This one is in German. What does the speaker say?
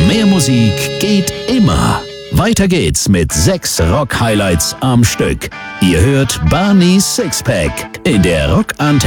Mehr Musik geht immer. Weiter geht's mit 6 Rock-Highlights am Stück. Ihr hört Barneys Sixpack in der Rockantenne.